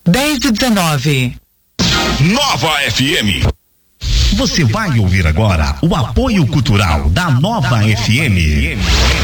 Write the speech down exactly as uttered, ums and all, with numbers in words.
dez e dezenove. Nova F M. Você vai ouvir agora o apoio cultural da Nova F M.